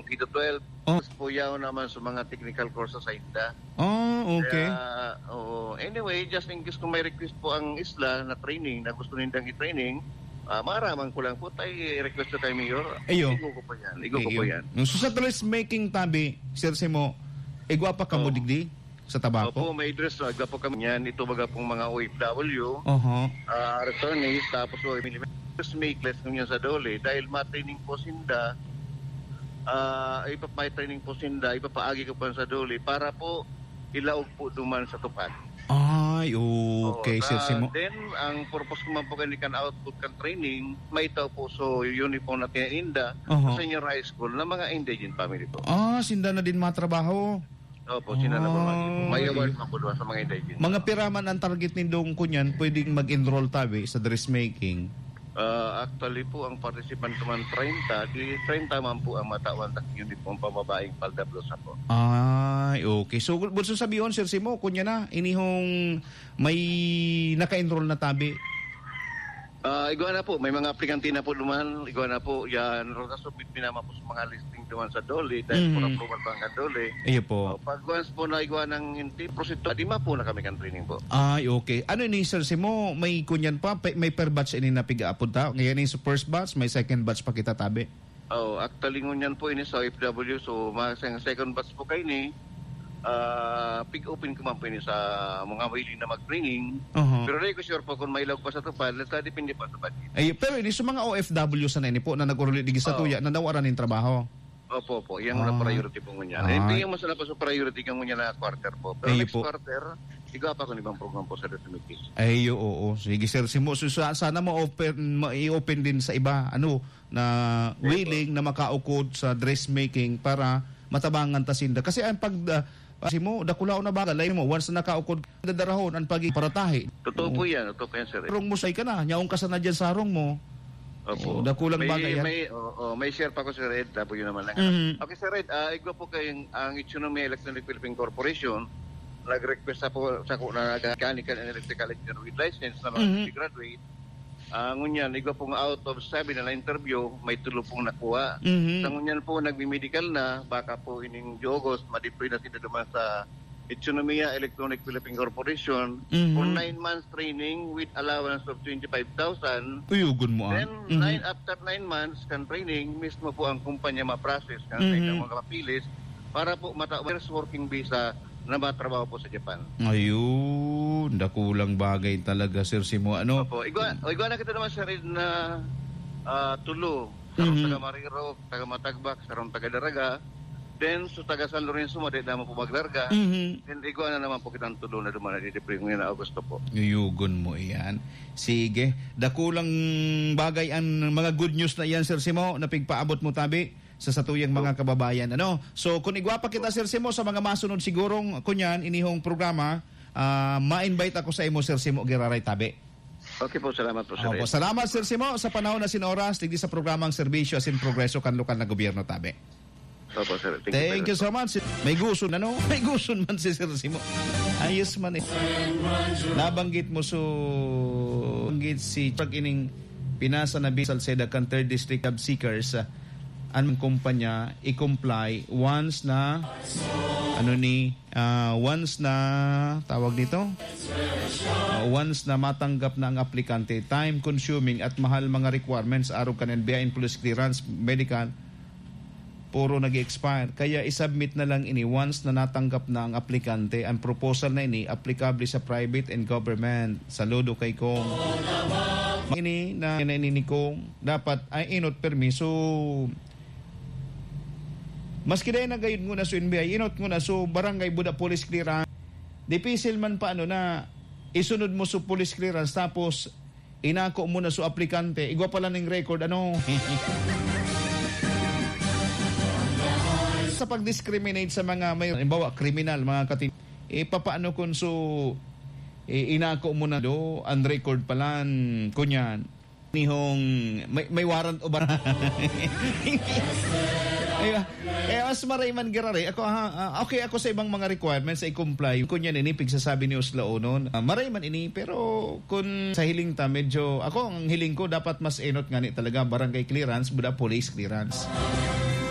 K-12. Oh. Tapos po yaw naman sa mga technical courses sa INDA. Oh, okay. Kaya, anyway, just in case kung may request po ang isla na training, na gusto nindang i-training, maraman ko lang po tayo i-request na tayo, Mayor. Ayo. Igo ko po yan. So sa dressmaking tabi, Sir Simo, igwa pa ka mo digdi sa tabako? Opo, may dress. Agwa po kami yan. Ito baga pong mga OFW, returnees, tapos dressmakers nyo sa dole. Dahil ma-training po sinda, ipapay-training po sinda, ipapaagi ko pa sa dole para po ilaog po duman sa tupad. Ay, okay, Sir Simo. Then, ang purpose ko man po kanikan output kan training, may tao po so uniform na tinainda sa senior high school na mga indigent family po. Sinda na din matrabaho. Opo, sila na po. May award man po doon sa mga indigent. Mga piraman ang target nindong kunyan, pwedeng mag-enroll tabi sa dressmaking. Actually po, ang participant naman 30, di 30 man po ang matawan na uniform pamabaing palda blusa po. Ay, okay. So, bulso sabihin, Sir Simo, kunya na, inihong may naka-enroll na tabi. Igwa na po, may mga aplikante na po duman, igwa na po, yan, rotasubit pinama po sa mga listing duman sa dole, dahil po na-approval pa ang dole. Iyo po. Pag once po na igwa ng hindi, prosedo, di ma po na kami kan training po. Ay, okay. Ano ni Sir Simo, may kunyan pa, may per batch ini na piga-apod ta? Ngayon yung sa first batch, may second batch pa kita tabi? Actually ngunyan po ini sa OFW, so second batch po kayo ni, pick-open ko man po ini sa mga willing na mag-training. Pero rin ko sure po kung may log pa sa tupad, depende pa sa budget. Pero ini sa mga OFW sa nini po na nag-uruli digi sa tuya, na nawaran ng trabaho. Opo. Yan na priority po ngunyan. Hindi yung masala pa sa priority kang ngunyan na quarter po. Pero next quarter, igawa pa ko ibang program po sa Resumitis. Oo. Sige, Sir Simo. Sana i-open din sa iba, na willing na makaukod sa dressmaking para matabangan tasinda. Kasi ang Simo, dakulao na baga, lain mo, once na nakaukod, dadarahon, ang paratahe. Totoo po yan, sir. Sarong mo say ka na, nyaong ka sana dyan sa sarong mo. Opo. Dakulang bagay yan. May share pa ko sa Red, W naman lang. Okay, Sir Red, igwa po kayong ang Itsunomi Electronic Philippine Corporation, nag-request po sa mechanical and electrical engineer with license na mga graduate. Ngunyan, igwa pong out of 7 na interview, may tulo pong nakuha. Sa ngunyan po, nagmi-medical na, baka po ining Jogos, ma-deploy na sila naman sa Itsunomiya Electronic Philippine Corporation for 9 months training with allowance of 25,000. Uyugon mo Then, after 9 months kan training, mismo po ang kumpanya ma-process kan mga papilis para po first working visa na matrabaho po sa Japan. Ayun, dakulang bagay talaga, Sir Simo. Opo, igwa na kita naman sa rin na tulo. Sarong taga Mariro, taga Matagbak, sarong taga Daraga. Then, sa taga San Lorenzo, madit naman po maglarga. Then, igwa na naman po kitang tulo na duman na didipring ngayon na Augusto po. Uyugon mo iyan. Sige, dakulang bagay ang mga good news na iyan, Sir Simo, na pigpaabot mo tabi sa satuyang mga kababayan. So, kung igwa pa kita, Sir Simo, sa mga masunod sigurong, kunyan, inihong programa, ma-invite ako sa imo, Sir Simo, giraray tabi. Okay po, salamat po, Sir. Salamat, Sir Simo, sa panahon na sinoras, tigdi sa programang Serbisyo Asin Progreso kan lokal na gobyerno tabi. Opo, sir. Thank you so much. May gusto na, May gusto man si Sir Simo. Ayos man eh. Nabanggit mo banggit si ining pinasa na Salceda kan 3rd District of Seekers ang kumpanya i-comply once na once na tawag dito once na matanggap na ang aplikante, time consuming at mahal mga requirements araw kan NBI police clearance, medical puro nag-expire. Kaya isubmit na lang ini once na natanggap na ang aplikante. Ang proposal na ini applicable sa private and government. Saludo kay Kong. Ini na ni Kong dapat ay inot permiso. Maski dahil na gayud muna sa NBI, inot muna so barangay Buda Police Clearance. Dipisil man pa na isunod mo sa police clearance tapos inako muna sa aplikante. Igwa pala ng record sa pag-discriminate sa mga may halimbawa kriminal, mga katin papaano kung inako mo na ang record palan kunyan nihong may warrant o ba mas marayman girare ako okay ako sa ibang mga requirements ay comply kunyan ini pigsasabi ni Uslao noon marayman ini pero kung sa hiling ta medyo ako ang hiling ko dapat mas enot ngani talaga barangay clearance buda police clearance.